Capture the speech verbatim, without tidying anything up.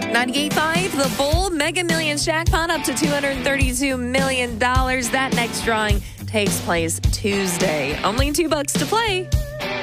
ninety-eight point five, The Bull Mega Millions jackpot up to two hundred thirty-two million dollars. That next drawing takes place Tuesday. Only two bucks to play.